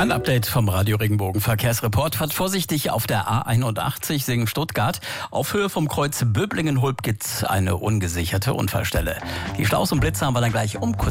Ein Update vom Radio Regenbogen Verkehrsreport. Fahrt vorsichtig auf der A81 Singen-Stuttgart. Auf Höhe vom Kreuz Böblingen-Hulb gibt's eine ungesicherte Unfallstelle. Die Staus und Blitze haben wir dann gleich um kurz